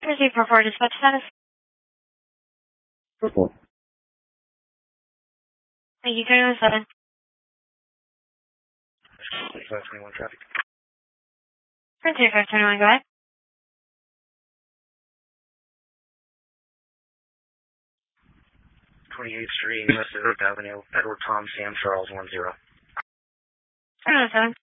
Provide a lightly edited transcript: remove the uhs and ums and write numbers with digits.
Proceed for dispatch status. Report. Thank you, 307. 2521 traffic. 3521, go ahead. 28th Street, West of Oak Avenue, Edward Tom, Sam Charles, 10. 307.